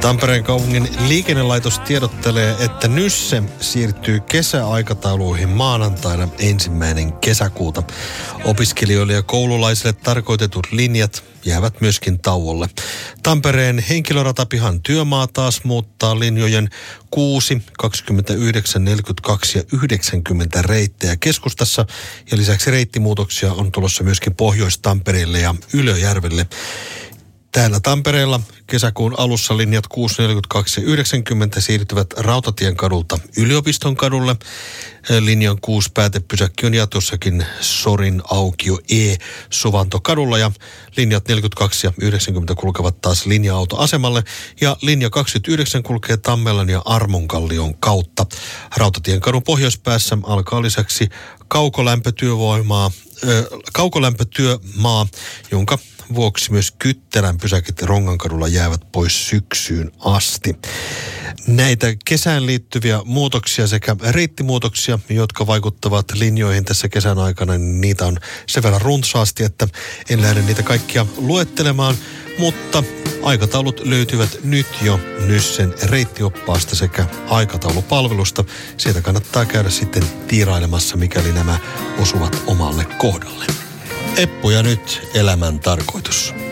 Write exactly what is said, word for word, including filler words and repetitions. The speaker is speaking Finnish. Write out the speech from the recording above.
Tampereen kaupungin liikennelaitos tiedottelee, että Nysse siirtyy kesäaikatauluihin maanantaina ensimmäinen kesäkuuta. Opiskelijoille ja koululaisille tarkoitetut linjat jäävät myöskin tauolle. Tampereen henkilöratapihan työmaa taas muuttaa linjojen kuusi, kaksikymmentäyhdeksän, neljäkymmentäkaksi ja yhdeksänkymmentä reittejä keskustassa. Ja lisäksi reittimuutoksia on tulossa myöskin Pohjois-Tampereelle ja Ylöjärvelle. Täällä Tampereella kesäkuun alussa linjat kuusi, neljäkymmentäkaksi ja yhdeksänkymmentä siirtyvät Rautatien kadulta Yliopiston kadulle. Linjan kuusi päätepysäkki on jatkossakin Sorin aukio E Suvantokadulla ja linjat neljäkymmentäkaksi ja yhdeksänkymmentä kulkevat taas linja-autoasemalle ja linja kaksikymmentäyhdeksän kulkee Tammelan ja Armonkallion kautta. Rautatien kadun pohjoispäässä alkaa lisäksi kaukolämpötyövoimaa, äh, kaukolämpötyömaa, jonka vuoksi myös Kyttälän pysäkit Rongankadulla jäävät pois syksyyn asti. Näitä kesään liittyviä muutoksia sekä reittimuutoksia, jotka vaikuttavat linjoihin tässä kesän aikana, niin niitä on sen verran runsaasti, että en lähde niitä kaikkia luettelemaan, mutta aikataulut löytyvät nyt jo Nyssen reittioppaasta sekä aikataulupalvelusta. Sieltä kannattaa käydä sitten tiirailemassa, mikäli nämä osuvat omalle kohdalle. Eppu ja nyt elämän tarkoitus.